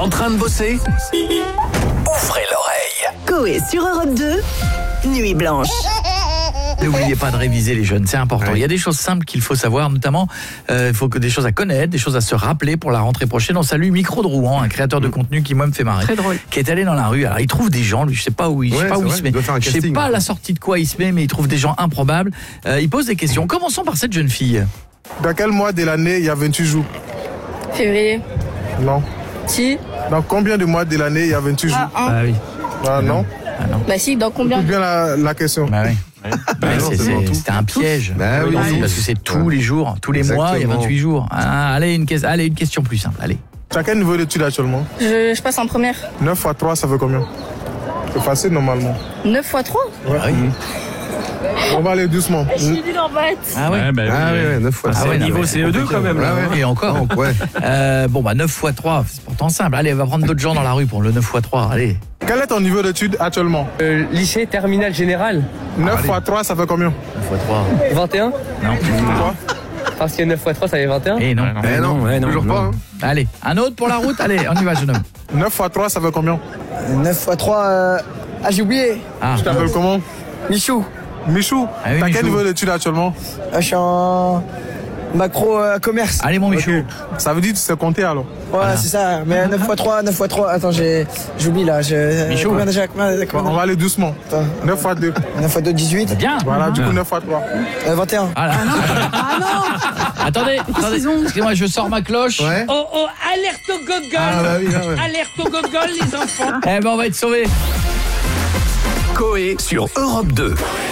En train de bosser? Ouvrez l'oreille. Coé sur Europe 2, Nuit Blanche. N'oubliez pas de réviser les jeunes, c'est important. Il y a des choses simples qu'il faut savoir, notamment il faut que des choses à connaître, des choses à se rappeler pour la rentrée prochaine. On salue Micro de Rouen, un créateur de contenu qui moi me fait marrer. Très drôle. Qui est allé dans la rue. Alors il trouve des gens, lui je sais pas où il, je sais pas où il se met. Je sais pas à la sortie de quoi il se met, mais il trouve des gens improbables. Il pose des questions. Commençons par cette jeune fille. Dans quel mois de l'année il y a 28 jours? Février. Non. Si. Dans combien de mois de l'année il y a 28 jours? Ah oui. Ah non. Ah non. Bah si, dans combien? Écoute bien la question. Bah oui. C'était un piège. Bah oui, parce que c'est tous les jours, tous les mois, il y a 28 jours. Ah, allez, une question plus simple. Allez. Tu as quel niveau d'études actuellement? Je passe en première. 9 x 3, ça fait combien? C'est facile normalement. 9 x 3? Ouais. On va aller doucement. Je suis nulle en maths. Ah ouais. Ah ouais, 9 fois. Ah ouais, niveau CE2 quand même. Là. Et encore. Ouais. Bon, 9 x 3, c'est pourtant simple. Allez, on va prendre d'autres gens dans la rue pour le 9 x 3. Allez. Quel est ton niveau d'études actuellement? Lycée terminal général. 9 x 3, ça fait combien? 9 x 3. 21. Non. Pourquoi? Parce que 9 x 3, ça fait 21. Eh non. Non, toujours pas. Hein. Allez, un autre pour la route. Allez, on y va, jeune homme. 9 x 3, ça fait combien? 9 x 3, j'ai oublié. Ah. Tu t'appelles comment? Michou. Michou. Ah oui, T'as Michou. quel niveau d'études actuellement? Je suis en macro commerce. Allez, mon Michou. Ça veut dire que tu sais compter alors? Ouais, Voilà. c'est ça. Mais 9 x 3, 9 x 3. Attends, j'oublie là. Michou. Combien déjà? On va aller doucement. Attends. 9 x 2. 9 x 2, 18. Bien. Voilà, du coup 9 x 3. 21. Voilà. Attendez, excusez-moi, je sors ma cloche. Ouais. Oh, oh, alerte au gogol. Ah bah oui, ouais. Alerte au gogol, les enfants. Eh ben, on va être sauvés. Coé sur Europe 2.